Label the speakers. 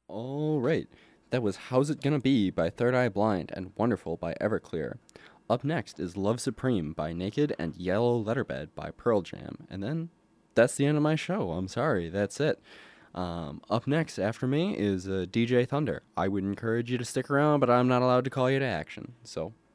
Speaker 1: All right. That was How's It Gonna Be by Third Eye Blind and Wonderful by Everclear. Up next is Love Supreme by Naked and Yellow Letterbed by Pearl Jam. And then that's the end of my show. I'm sorry. That's it. Up next after me is DJ Thunder. I would encourage you to stick around, but I'm not allowed to call you to action. So